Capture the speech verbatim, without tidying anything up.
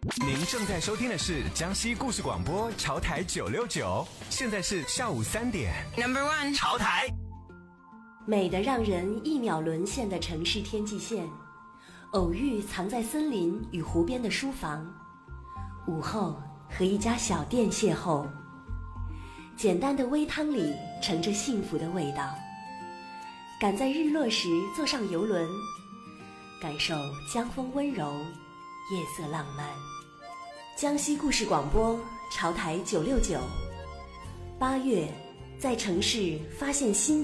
您正在收听的是江西故事广播潮台九六九，现在是下午三点。 Number one， 潮台。 美得让人一秒沦陷的城市天际线，偶遇藏在森林与湖边的书房，午后和一家小店邂逅，简单的微汤里盛着幸福的味道。赶在日落时坐上游轮，感受江风温柔，夜色浪漫。江西故事广播潮台九六九，八月在城市发现新